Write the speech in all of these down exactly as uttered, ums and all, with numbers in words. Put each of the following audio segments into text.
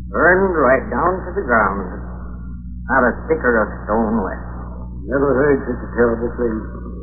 Burned right down to the ground. Not a sticker of stone left. Never heard such a terrible thing.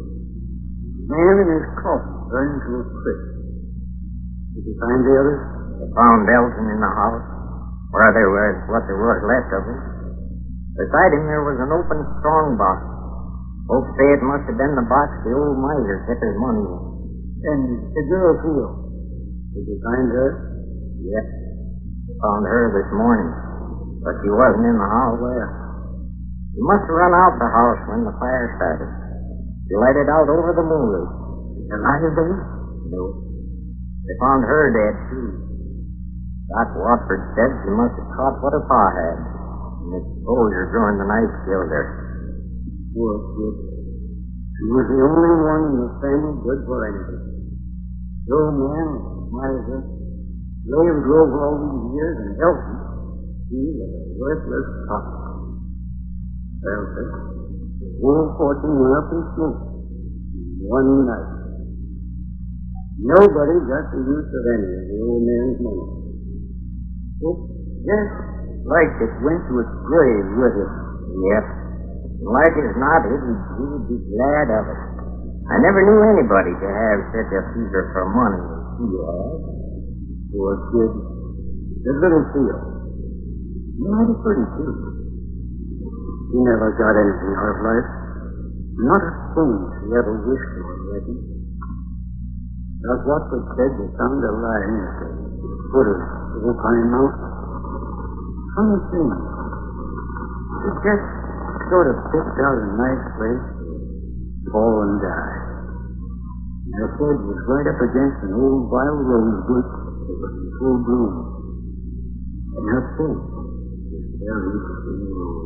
Man in his coffin burned to a crisp. Did you find the others? They found Elton in the house, where there was what there was left of him. Beside him there was an open strong box. Folks say it must have been the box the old miser kept his money in. And the girl, Theo. Did you find her? Yes. They found her this morning, but she wasn't in the house. Where? She must have run out the house when the fire started. She lighted out over the moonlight. Alive then? No. They found her dead, too. Doc Watford said she must have caught what her pa had. And exposure during the night killed her. Poor kid. She was the only one in the family good for anything. No man, miser, slave drove all these years and Elton, he was a worthless cop. Well, sir, the whole fortune went up in smoke in one night. Nobody got the use of any of the old man's money. It just like it went to its grave with it. Yep. Like as not, he would be glad of it. I never knew anybody to have such a fever for money as he had. Poor kid. The little Theo. Mighty pretty, too. She never got anything out of life. Not a thing she ever wished for, I reckon. Doc Watford said they found her lying at the foot of Pine Mountain. Funny thing. She just sort of picked out a nice place to fall and die. And her bed was right up against an old wild rose bush that was in full bloom. And her face was buried in the rose.